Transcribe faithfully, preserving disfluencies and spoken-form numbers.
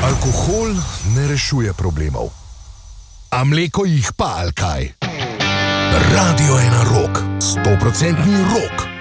Alkohol ne rešuje problemov. A mleko jih pa, ali kaj? Radio ena rock, sto procentni rock.